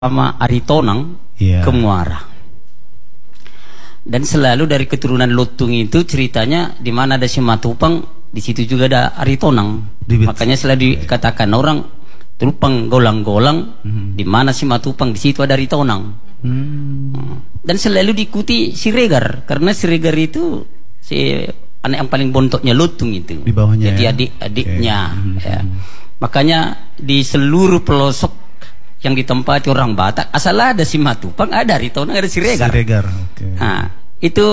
sama Aritonang ke Muara. Dan selalu dari keturunan Lutung itu ceritanya di mana ada Simatupang, di situ juga ada Aritonang. Makanya selalu dikatakan orang Tupang golang-golang, di mana Simatupang di situ ada Aritonang. Dan selalu diikuti Siregar, karena Siregar itu si anak yang paling bontoknya Lutung itu. Di bawahnya. Jadi adik-adiknya. Ya. Makanya di seluruh pelosok yang ditempati orang Batak, asal ada Simatupang, ada Aritonang, ada Siregar. Nah, itu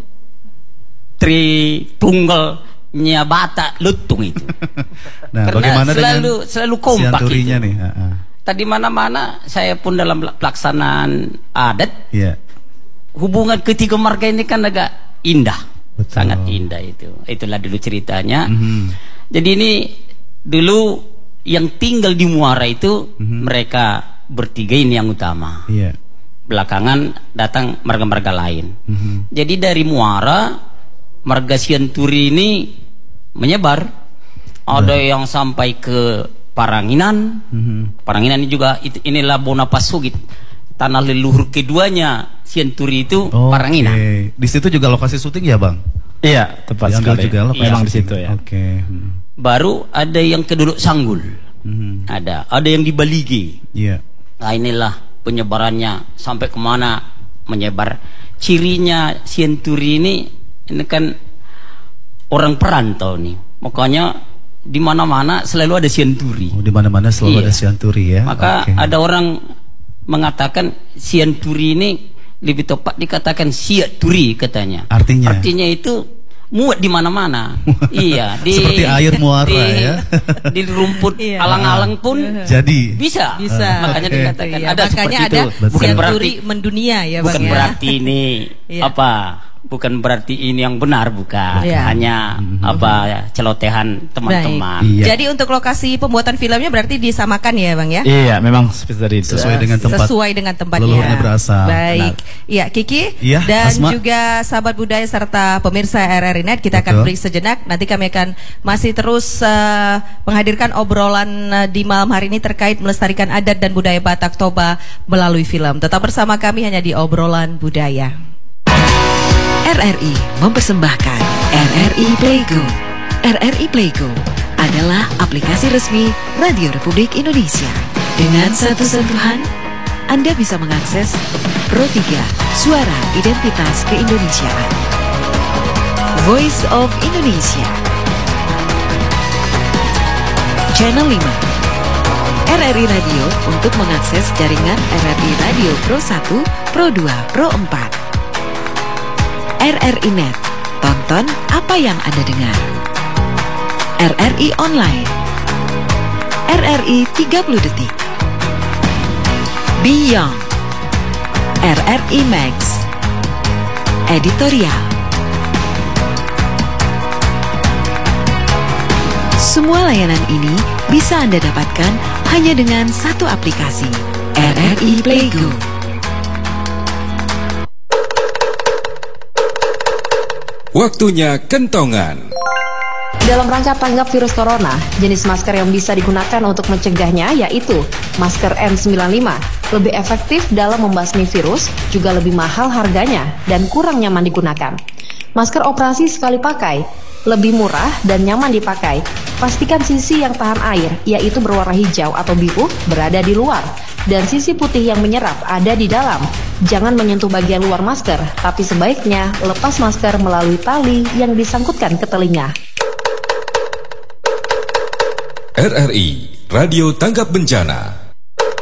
tritunggalnya Batak Lutung itu. Nah, karena selalu kompak itu. Nih, Tadi mana-mana saya pun dalam pelaksanaan adat, hubungan ketiga marga ini kan agak indah. Betul. Sangat indah itu. Itulah dulu ceritanya. Jadi ini dulu yang tinggal di Muara itu mereka bertiga ini yang utama. Belakangan datang marga-marga lain. Jadi dari Muara, marga Sianturi ini menyebar. Ada yang sampai ke Paranginan. Paranginan ini juga inilah Bonapasugit. Tanah leluhur keduanya Sianturi itu Paranginan. Di situ juga lokasi syuting ya, Bang? Iya, tepat sekali. Juga memang di situ ya. Baru ada yang ke Duduk Sanggul. Ada yang di Baligi. Nah, inilah penyebarannya sampai kemana menyebar. Cirinya Sianturi ini kan orang perantau nih. Makanya di mana-mana selalu ada Sianturi. Di mana-mana selalu ada Sianturi ya. Maka ada orang mengatakan Sianturi ini lebih tepat dikatakan Siaturi katanya. Artinya itu muat di mana-mana. Iya, seperti air Muara ya. Di rumput alang-alang pun jadi bisa. Makanya dikatakan ada seperti ada itu. Bukan berarti mendunia ya, Bang. Bukan berarti ini bukan berarti ini yang benar, bukan. Hanya celotehan teman-teman. Jadi untuk lokasi pembuatan filmnya berarti disamakan ya, Bang ya? Iya, memang seperti itu. Sesuai dengan tempatnya. Leluhurnya berasal. Baik. Iya, Kiki dan Asma, juga sahabat budaya serta pemirsa RRI Net, kita akan break sejenak. Nanti kami akan masih terus menghadirkan obrolan di malam hari ini terkait melestarikan adat dan budaya Batak Toba melalui film. Tetap bersama kami hanya di Obrolan Budaya. RRI mempersembahkan RRI Playgo. RRI Playgo adalah aplikasi resmi Radio Republik Indonesia. Dengan satu sentuhan, Anda bisa mengakses Pro 3 Suara Identitas Keindonesiaan, Voice of Indonesia, Channel 5, RRI Radio untuk mengakses jaringan RRI Radio Pro 1, Pro 2, Pro 4. RRI Net, tonton apa yang Anda dengar. RRI Online, RRI 30 Detik, Beyond, RRI Max, Editorial. Semua layanan ini bisa Anda dapatkan hanya dengan satu aplikasi, RRI Playgo. Waktunya kentongan. Dalam rangka tanggap virus corona, jenis masker yang bisa digunakan untuk mencegahnya yaitu masker N95. Lebih efektif dalam membasmi virus, juga lebih mahal harganya dan kurang nyaman digunakan. Masker operasi sekali pakai, lebih murah dan nyaman dipakai. Pastikan sisi yang tahan air, yaitu berwarna hijau atau biru, berada di luar, dan sisi putih yang menyerap ada di dalam. Jangan menyentuh bagian luar masker, tapi sebaiknya lepas masker melalui tali yang disangkutkan ke telinga. RRI Radio Tanggap Bencana.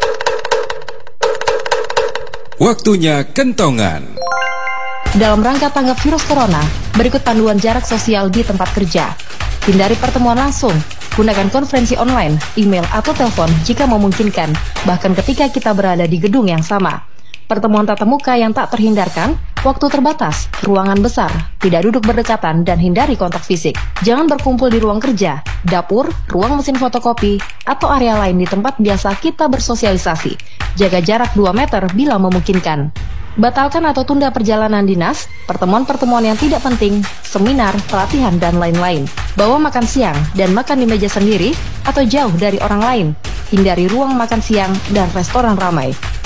Waktunya kentongan. Dalam rangka tanggap virus corona, berikut panduan jarak sosial di tempat kerja. Hindari pertemuan langsung, gunakan konferensi online, email atau telepon jika memungkinkan, bahkan ketika kita berada di gedung yang sama. Pertemuan tatap muka yang tak terhindarkan, waktu terbatas, ruangan besar, tidak duduk berdekatan, dan hindari kontak fisik. Jangan berkumpul di ruang kerja, dapur, ruang mesin fotokopi, atau area lain di tempat biasa kita bersosialisasi. Jaga jarak 2 meter bila memungkinkan. Batalkan atau tunda perjalanan dinas, pertemuan-pertemuan yang tidak penting, seminar, pelatihan, dan lain-lain. Bawa makan siang dan makan di meja sendiri atau jauh dari orang lain. Hindari ruang makan siang dan restoran ramai.